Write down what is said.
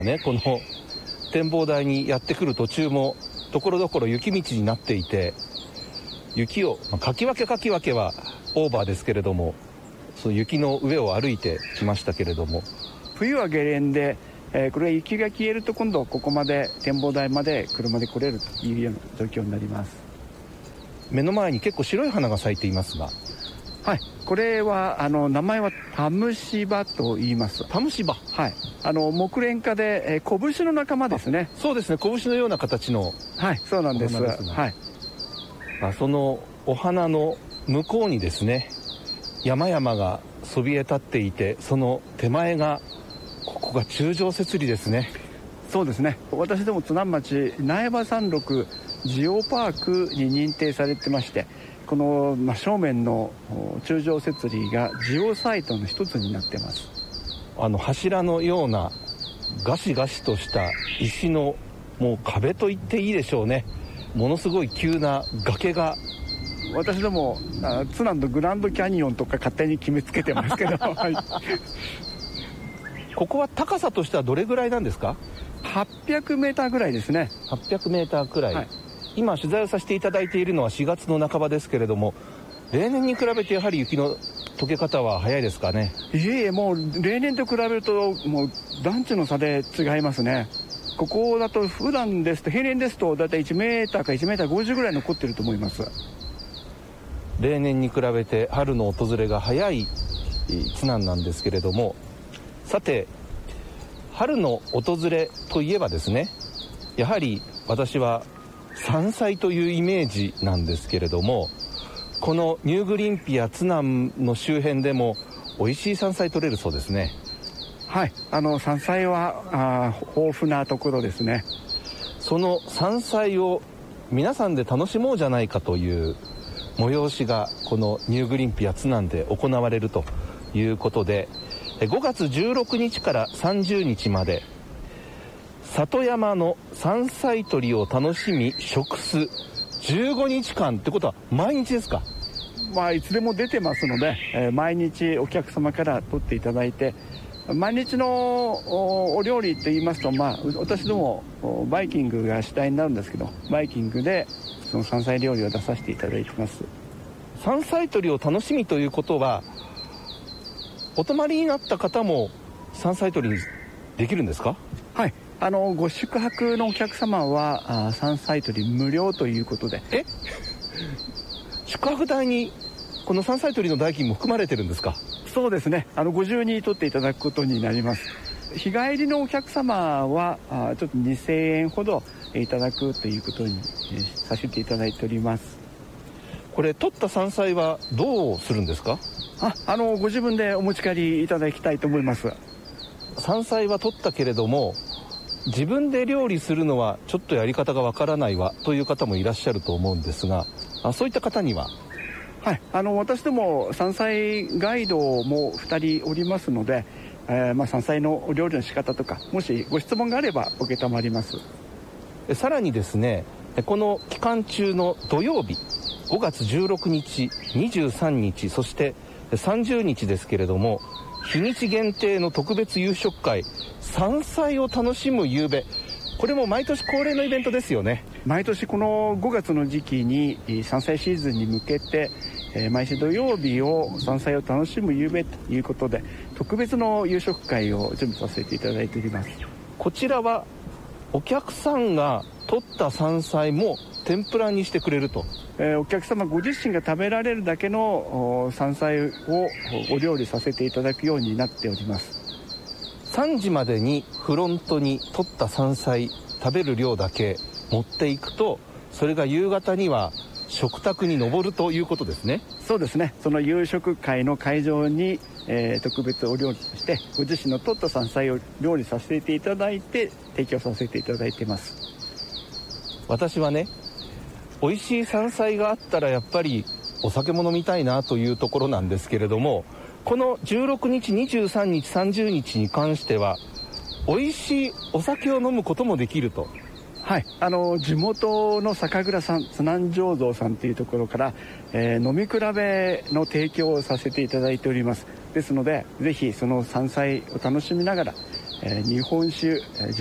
ね、この展望台にやってくる途中もところどころ雪道になっていて、雪をかき分けはオーバーですけれども、その雪の上を歩いてきましたけれども、 冬はゲレンデ、これ雪が消えると今度ここまで展望台まで車で来れるというような状況になります。 目の前に結構白い花が咲いていますが、 はい、これは名前はタムシバと言います。 タムシバ、 はい、木蓮科で、拳の仲間ですね。 そうですね、拳のような形の、 はい、そうなんです。はい、 そのお花の向こうにですね、山々がそびえ立っていて、その手前がここが中条摂理ですね。 そうですね、私ども津南町苗場山麓ジオパークに認定されてまして、この真正面の中条摂理がジオサイトの一つになってます。 柱のようなガシガシとした石のもう壁と言っていいでしょうね。ものすごい急な崖が、 私ども津南のグランドキャニオンとか勝手に決めつけてますけど、はい、 ここは高さとしてはどれぐらいなんですか ？800メーターぐらいですね。 800メーターくらい、はい、今取材をさせていただいているのは4月の半ばですけれども、例年に比べてやはり雪の溶け方は早いですかね？ いえ、もう例年と比べるともう団地の差で違いますね。ここだと普段ですと、平年ですとだいたい1メーターか1メーター50ぐらい残ってると思います。 例年に比べて春の訪れが早い津南なんですけれども、さて春の訪れといえばですね、やはり私は山菜というイメージなんですけれども、このニューグリンピア津南の周辺でも美味しい山菜取れるそうですね。 はい、山菜は豊富なところですね。 その山菜を皆さんで楽しもうじゃないかという催しがこのニューグリンピア津南で行われるということで、5月16日から30日まで里山の山菜採りを楽しみ食す15日間ってことは毎日ですか？ いつでも出てますので、毎日お客様から取っていただいて、毎日のお料理といいますと、私どもバイキングが主体になるんですけど、バイキングでその山菜料理を出させていただいてます。 山菜採りを楽しみということは、お泊まりになった方も山菜採りにできるんですか？ はい、ご宿泊のお客様は山菜採り無料ということで。 宿泊代にこの山菜採りの代金も含まれてるんですか？ そうですね、ご自由に取っていただくことになります。日帰りのお客様はちょっと2000円ほどいただくということにさせていただいております。 これ取った山菜はどうするんですか？ ご自分でお持ち帰りいただきたいと思います。 山菜は取ったけれども自分で料理するのはちょっとやり方がわからないわという方もいらっしゃると思うんですが、そういった方には？ はい、私ども山菜ガイドも2人おりますので、山菜のお料理の仕方とか、もしご質問があれば承ります。 さらにですね、この期間中の土曜日5月16日23日そして30日ですけれども、日にち限定の特別夕食会、山菜を楽しむ夕べ、これも毎年恒例のイベントですよね。 毎年この5月の時期に山菜シーズンに向けて、毎週土曜日を山菜を楽しむ夕べということで、特別の夕食会を準備させていただいております。 こちらはお客さんが取った山菜も天ぷらにしてくれると。 お客様ご自身が食べられるだけの山菜をお料理させていただくようになっております。 3時までにフロントに取った山菜食べる量だけ持っていくと、それが夕方には食卓に上るということですね。 そうですね、その夕食会の会場に、特別お料理としてご自身の取った山菜を料理させていただいて提供させていただいています。 私はね、美味しい山菜があったらやっぱりお酒も飲みたいなというところなんですけれども、この16日23日30日に関しては美味しいお酒を飲むこともできると。 はい、地元の酒蔵さん、津南醸造さんというところから、飲み比べの提供をさせていただいております。ですのでぜひその山菜を楽しみながら、 日本酒